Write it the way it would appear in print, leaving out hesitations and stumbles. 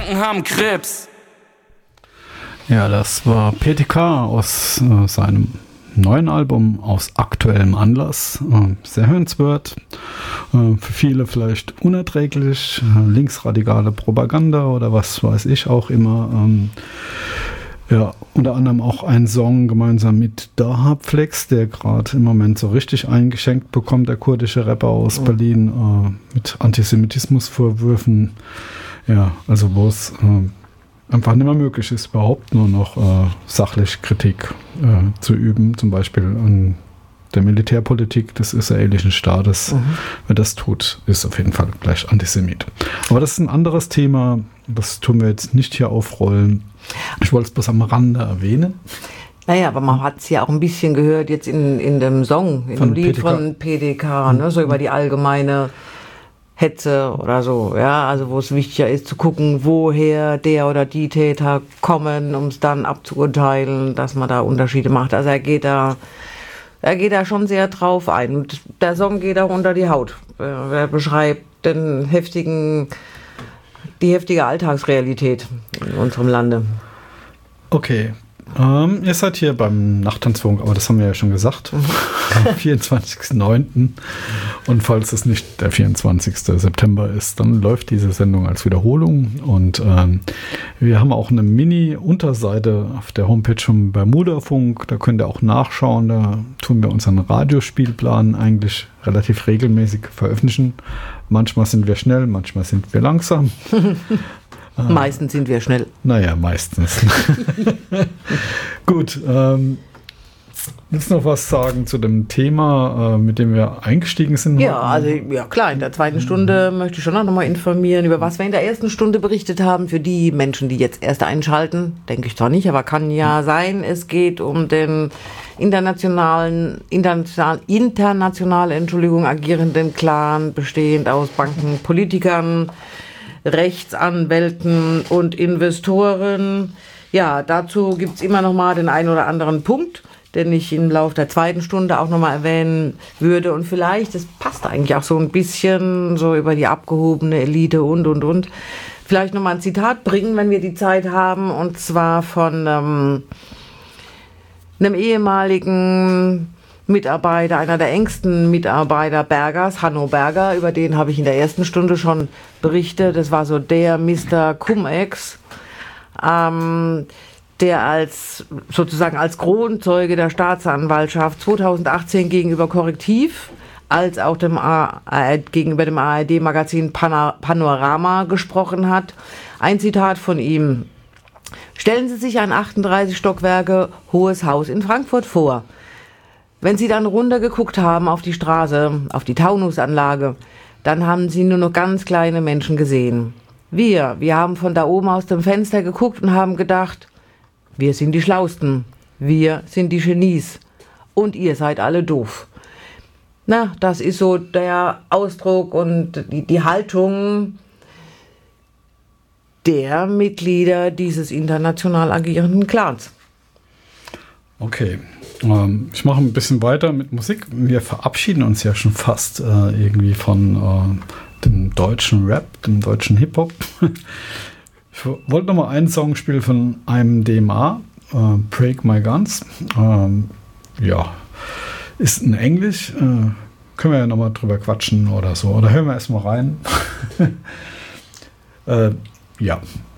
Kranken haben Krebs. Ja, das war PTK aus seinem neuen Album aus aktuellem Anlass. Sehr hörenswert. Für viele vielleicht unerträglich. Linksradikale Propaganda oder was weiß ich auch immer. Ja, unter anderem auch ein Song gemeinsam mit Dahab Flex, der gerade im Moment so richtig eingeschenkt bekommt, der kurdische Rapper aus Berlin, mit Antisemitismusvorwürfen. Ja, also wo es einfach nicht mehr möglich ist, überhaupt nur noch sachlich Kritik zu üben, zum Beispiel an der Militärpolitik des israelischen Staates. Wer das tut, ist auf jeden Fall gleich Antisemit. Aber das ist ein anderes Thema, das tun wir jetzt nicht hier aufrollen. Ich wollte es bloß am Rande erwähnen. Naja, aber man hat es ja auch ein bisschen gehört jetzt in dem Song, in dem Lied von PDK, ne, so über die allgemeine Hetze oder so, ja, also wo es wichtiger ist zu gucken, woher der oder die Täter kommen, um es dann abzuurteilen, dass man da Unterschiede macht. Also er geht da schon sehr drauf ein. Und der Song geht auch unter die Haut. Er beschreibt die heftige Alltagsrealität in unserem Lande. Okay. Ihr seid hier beim Nachttanzfunk, aber das haben wir ja schon gesagt, am 24.09. Und falls es nicht der 24. September ist, dann läuft diese Sendung als Wiederholung. Und wir haben auch eine Mini-Unterseite auf der Homepage vom Bermuda-Funk. Da könnt ihr auch nachschauen. Da tun wir unseren Radiospielplan eigentlich relativ regelmäßig veröffentlichen. Manchmal sind wir schnell, manchmal sind wir langsam. Meistens sind wir schnell. Naja, meistens. Gut, willst du noch was sagen zu dem Thema, mit dem wir eingestiegen sind? Ja, also ja klar, in der zweiten Stunde möchte ich schon noch mal informieren, über was wir in der ersten Stunde berichtet haben. Für die Menschen, die jetzt erst einschalten, denke ich zwar nicht, aber kann ja sein. Es geht um den international agierenden Clan, bestehend aus Banken, Politikern, Rechtsanwälten und Investoren. Ja, dazu gibt es immer noch mal den einen oder anderen Punkt, den ich im Laufe der zweiten Stunde auch noch mal erwähnen würde. Und vielleicht, das passt eigentlich auch so ein bisschen so über die abgehobene Elite und. Vielleicht noch mal ein Zitat bringen, wenn wir die Zeit haben. Und zwar von einem ehemaligen Mitarbeiter, einer der engsten Mitarbeiter Bergers, Hanno Berger, über den habe ich in der ersten Stunde schon berichtet. Das war so der Mr. Cum-Ex, der sozusagen als Kronzeuge der Staatsanwaltschaft 2018 gegenüber Korrektiv als auch gegenüber dem ARD-Magazin Panorama gesprochen hat. Ein Zitat von ihm. Stellen Sie sich ein 38 Stockwerke hohes Haus in Frankfurt vor. Wenn Sie dann runtergeguckt haben auf die Straße, auf die Taunusanlage, dann haben Sie nur noch ganz kleine Menschen gesehen. Wir haben von da oben aus dem Fenster geguckt und haben gedacht, wir sind die Schlausten, wir sind die Genies und ihr seid alle doof. Na, das ist so der Ausdruck und die Haltung der Mitglieder dieses international agierenden Clans. Okay. Ich mache ein bisschen weiter mit Musik. Wir verabschieden uns ja schon fast irgendwie von dem deutschen Rap, dem deutschen Hip-Hop. Ich wollte noch mal einen Song spielen von einem DMA, Break My Guns. Ja, ist in Englisch. Können wir ja noch mal drüber quatschen oder so. Oder hören wir erst mal rein. Ja.